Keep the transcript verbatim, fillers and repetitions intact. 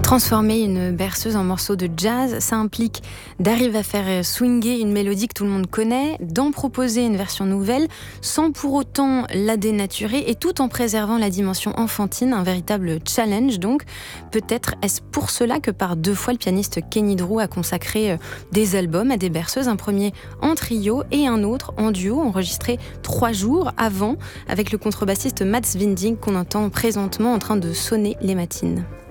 Transformer une berceuse en morceau de jazz, ça implique d'arriver à faire swinger une mélodie que tout le monde connaît, d'en proposer une version nouvelle, sans pour autant la dénaturer et tout en préservant la dimension enfantine, un véritable challenge donc. Peut-être est-ce pour cela que par deux fois le pianiste Kenny Drew a consacré des albums à des berceuses, un premier en trio et un autre en duo, enregistré trois jours avant avec le contrebassiste Mats Winding qu'on entend présentement en train de sonner les matines.